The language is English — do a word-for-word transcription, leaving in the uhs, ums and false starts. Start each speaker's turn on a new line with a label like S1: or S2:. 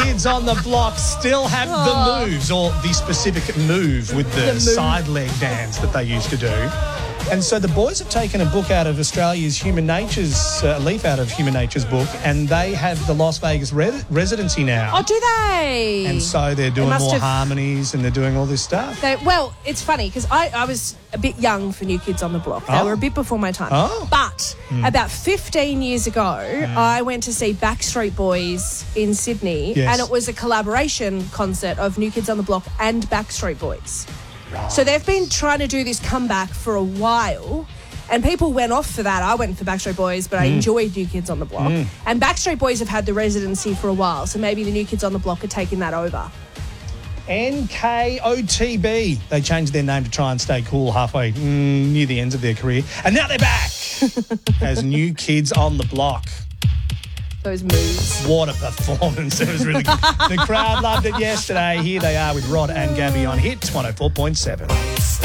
S1: Kids on the Block still have
S2: Oh.
S1: the moves, or the specific move with the,
S2: The move.
S1: side leg dance that they used to do. And so the boys have taken a book out of Australia's Human Nature's, uh, a leaf out of Human Nature's book, and they have the Las Vegas re- residency now.
S2: Oh, do they?
S1: And so they're doing
S2: must
S1: more
S2: have-
S1: harmonies and they're doing all this stuff.
S2: They, well, it's funny because I, I was a bit young for New Kids on the Block. They
S1: Oh.
S2: were a bit before my time.
S1: Oh.
S2: But about fifteen years ago, I went to see Backstreet Boys in Sydney,
S1: Yes.
S2: and it was a collaboration concert of New Kids on the Block and Backstreet Boys. So they've been trying to do this comeback for a while. And people went off for that. I went for Backstreet Boys, but I enjoyed New Kids on the Block. And Backstreet Boys have had the residency for a while, so maybe the New Kids on the Block are taking that over.
S1: N K O T B. They changed their name to try and stay cool halfway mm, near the ends of their career. And now they're back as New Kids on the Block.
S2: Those moves.
S1: What a performance. It was really good. The crowd loved it yesterday. Here they are with Rod and Gabby on Hits one oh four point seven.